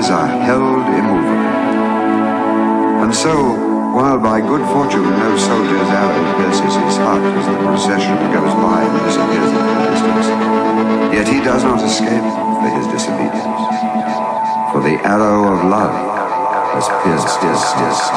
things are held immovable. And so, while by good fortune no soldier's arrow pierces his heart as the procession goes by and disappears in the distance, yet he does not escape for his disobedience. For the arrow of love has pierced his heart.